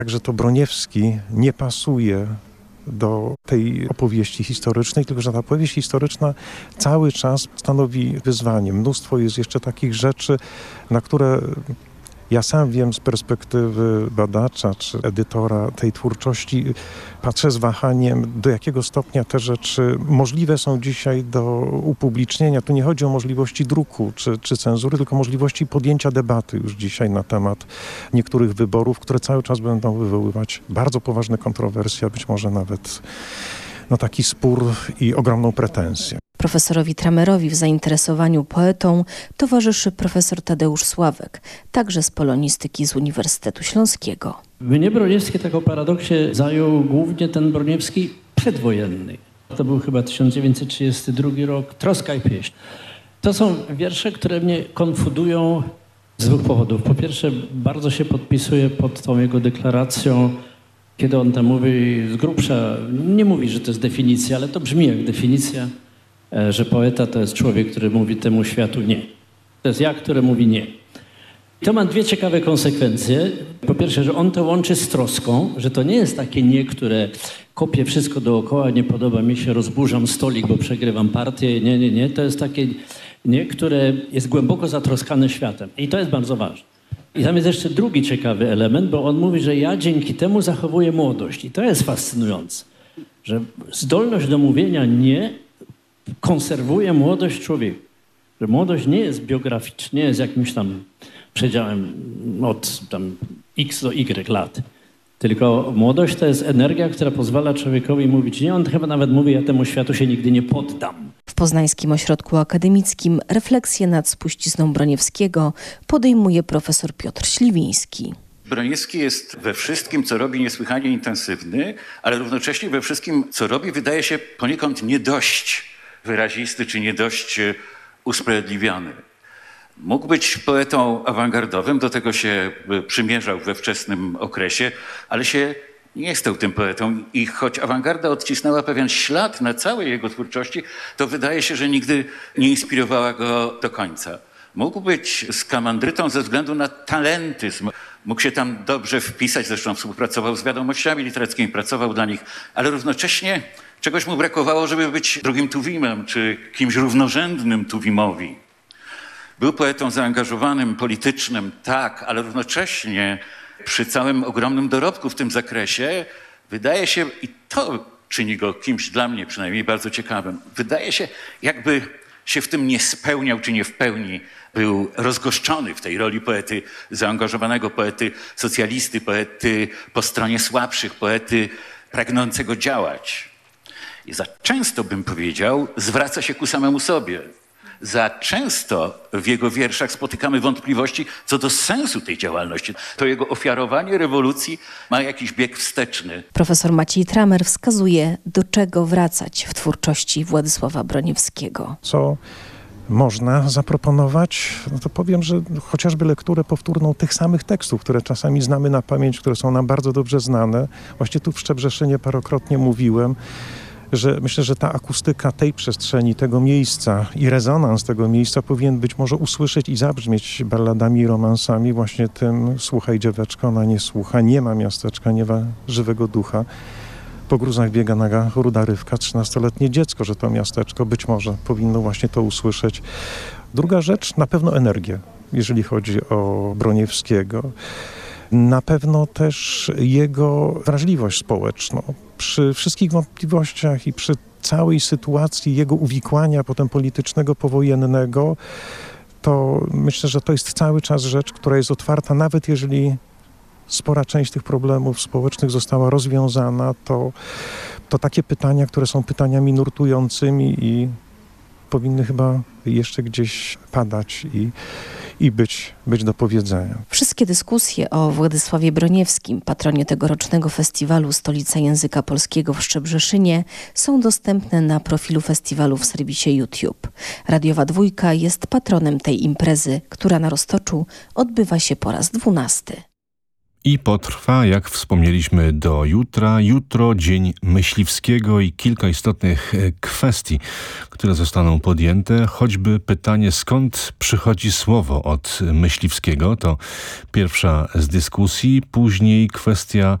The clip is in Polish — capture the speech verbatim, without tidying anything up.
Także to Broniewski nie pasuje do tej opowieści historycznej, tylko że ta opowieść historyczna cały czas stanowi wyzwanie. Mnóstwo jest jeszcze takich rzeczy, na które ja sam wiem z perspektywy badacza czy edytora tej twórczości, patrzę z wahaniem, do jakiego stopnia te rzeczy możliwe są dzisiaj do upublicznienia. Tu nie chodzi o możliwości druku czy, czy cenzury, tylko możliwości podjęcia debaty już dzisiaj na temat niektórych wyborów, które cały czas będą wywoływać bardzo poważne kontrowersje, a być może nawet no, taki spór i ogromną pretensję. Profesorowi Tramerowi w zainteresowaniu poetą towarzyszy profesor Tadeusz Sławek, także z polonistyki z Uniwersytetu Śląskiego. Mnie Broniewski tak o paradoksie zajął głównie ten Broniewski przedwojenny. To był chyba tysiąc dziewięćset trzydziesty drugi rok, Troska i pieśń. To są wiersze, które mnie konfudują z dwóch powodów. Po pierwsze, bardzo się podpisuję pod tą jego deklaracją, kiedy on tam mówi z grubsza, nie mówi, że to jest definicja, ale to brzmi jak definicja, że poeta to jest człowiek, który mówi temu światu nie. To jest ja, który mówi nie. To ma dwie ciekawe konsekwencje. Po pierwsze, że on to łączy z troską, że to nie jest takie nie, które kopie wszystko dookoła, nie podoba mi się, rozburzam stolik, bo przegrywam partię. Nie, nie, nie. To jest takie nie, które jest głęboko zatroskane światem. I to jest bardzo ważne. I tam jest jeszcze drugi ciekawy element, bo on mówi, że ja dzięki temu zachowuję młodość. I to jest fascynujące, że zdolność do mówienia nie konserwuje młodość człowieka. Że młodość nie jest biograficzna, nie jest jakimś tam przedziałem od tam X do Y lat. Tylko młodość to jest energia, która pozwala człowiekowi mówić nie. On chyba nawet mówi, ja temu światu się nigdy nie poddam. W Poznańskim Ośrodku Akademickim refleksję nad spuścizną Broniewskiego podejmuje profesor Piotr Śliwiński. Broniewski jest we wszystkim, co robi, niesłychanie intensywny, ale równocześnie we wszystkim, co robi, wydaje się poniekąd nie dość wyrazisty czy nie dość usprawiedliwiony. Mógł być poetą awangardowym, do tego się przymierzał we wczesnym okresie, ale się nie stał tym poetą i choć awangarda odcisnęła pewien ślad na całej jego twórczości, to wydaje się, że nigdy nie inspirowała go do końca. Mógł być skamandrytą ze względu na talentyzm. Mógł się tam dobrze wpisać, zresztą współpracował z wiadomościami literackimi, pracował dla nich, ale równocześnie czegoś mu brakowało, żeby być drugim Tuwimem, czy kimś równorzędnym Tuwimowi. Był poetą zaangażowanym, politycznym, tak, ale równocześnie przy całym ogromnym dorobku w tym zakresie wydaje się, i to czyni go kimś dla mnie przynajmniej bardzo ciekawym, wydaje się, jakby się w tym nie spełniał, czy nie w pełni był rozgoszczony w tej roli poety zaangażowanego, poety socjalisty, poety po stronie słabszych, poety pragnącego działać. I za często, bym powiedział, zwraca się ku samemu sobie. Za często w jego wierszach spotykamy wątpliwości co do sensu tej działalności. To jego ofiarowanie rewolucji ma jakiś bieg wsteczny. Profesor Maciej Tramer wskazuje, do czego wracać w twórczości Władysława Broniewskiego. Co można zaproponować? No to powiem, że chociażby lekturę powtórną tych samych tekstów, które czasami znamy na pamięć, które są nam bardzo dobrze znane. Właśnie tu w Szczebrzeszynie parokrotnie mówiłem, że myślę, że ta akustyka tej przestrzeni, tego miejsca i rezonans tego miejsca powinien być może usłyszeć i zabrzmieć balladami i romansami właśnie tym słuchaj dzieweczko, ona nie słucha, nie ma miasteczka, nie ma żywego ducha. Po gruzach biega naga ruda rywka, trzynastoletnie dziecko, że to miasteczko być może powinno właśnie to usłyszeć. Druga rzecz, na pewno energię, jeżeli chodzi o Broniewskiego. Na pewno też jego wrażliwość społeczną. Przy wszystkich wątpliwościach i przy całej sytuacji jego uwikłania potem politycznego, powojennego, to myślę, że to jest cały czas rzecz, która jest otwarta, nawet jeżeli spora część tych problemów społecznych została rozwiązana, to, to takie pytania, które są pytaniami nurtującymi i powinny chyba jeszcze gdzieś padać i, i być, być do powiedzenia. Wszystkie dyskusje o Władysławie Broniewskim, patronie tegorocznego festiwalu Stolica Języka Polskiego w Szczebrzeszynie, są dostępne na profilu festiwalu w serwisie YouTube. Radiowa Dwójka jest patronem tej imprezy, która na Roztoczu odbywa się po raz dwunasty. I potrwa, jak wspomnieliśmy, do jutra. Jutro Dzień Myśliwskiego i kilka istotnych kwestii, które zostaną podjęte. Choćby pytanie, skąd przychodzi słowo od Myśliwskiego. To pierwsza z dyskusji. Później kwestia